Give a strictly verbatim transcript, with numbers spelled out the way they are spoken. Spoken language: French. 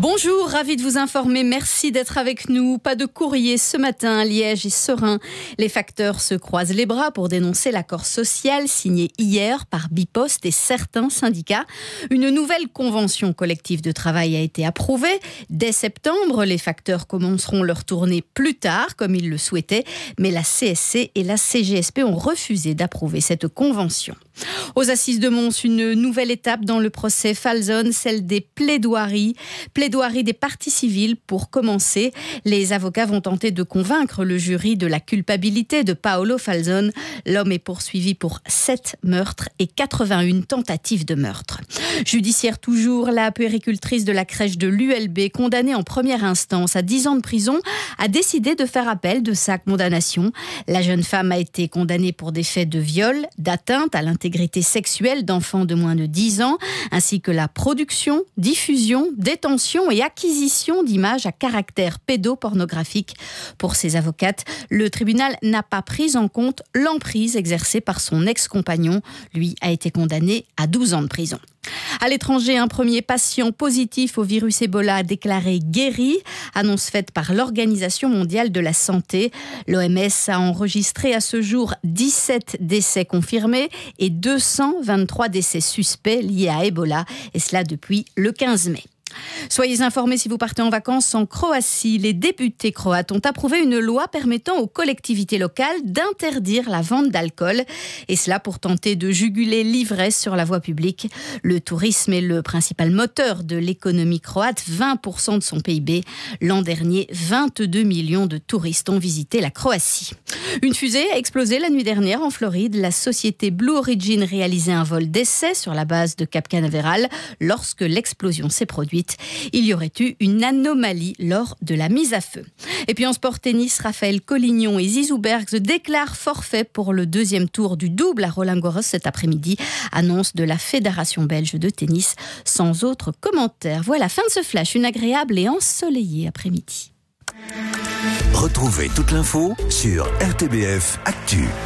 Bonjour, ravi de vous informer. Merci d'être avec nous. Pas de courrier ce matin à Liège et Serein. Les facteurs se croisent les bras pour dénoncer l'accord social signé hier par Bipost et certains syndicats. Une nouvelle convention collective de travail a été approuvée. Dès septembre, les facteurs commenceront leur tournée plus tard, comme ils le souhaitaient. Mais la C S C et la C G S P ont refusé d'approuver cette convention. Aux Assises de Mons, une nouvelle étape dans le procès Falzone, celle des plaidoiries. Plaidoirie des parties civiles pour commencer. Les avocats vont tenter de convaincre le jury de la culpabilité de Paolo Falzone. L'homme est poursuivi pour sept meurtres et quatre-vingt-une tentatives de meurtre. Judiciaire toujours, la puéricultrice de la crèche de l'U L B, condamnée en première instance à dix ans de prison, a décidé de faire appel de sa condamnation. La jeune femme a été condamnée pour des faits de viol, d'atteinte à l'intégrité sexuelle d'enfants de moins de dix ans, ainsi que la production, diffusion, détention et acquisition d'images à caractère pédopornographique. Pour ses avocates, le tribunal n'a pas pris en compte l'emprise exercée par son ex-compagnon. Lui a été condamné à douze ans de prison. À l'étranger, un premier patient positif au virus Ebola déclaré guéri. Annonce faite par l'Organisation mondiale de la santé. L'O M S a enregistré à ce jour dix-sept décès confirmés et deux cent vingt-trois décès suspects liés à Ebola. Et cela depuis le quinze mai. Soyez informés si vous partez en vacances en Croatie. Les députés croates ont approuvé une loi permettant aux collectivités locales d'interdire la vente d'alcool. Et cela pour tenter de juguler l'ivresse sur la voie publique. Le tourisme est le principal moteur de l'économie croate, vingt pour cent de son P I B. L'an dernier, vingt-deux millions de touristes ont visité la Croatie. Une fusée a explosé la nuit dernière en Floride. La société Blue Origin réalisait un vol d'essai sur la base de Cap Canaveral. Lorsque l'explosion s'est produite, il y aurait eu une anomalie lors de la mise à feu. Et puis en sport tennis, Raphaël Collignon et Zizou Bergs déclarent forfait pour le deuxième tour du double à Roland-Garros cet après-midi. Annonce de la Fédération belge de tennis, sans autre commentaire. Voilà, fin de ce flash, une agréable et ensoleillée après-midi. Retrouvez toute l'info sur R T B F Actu.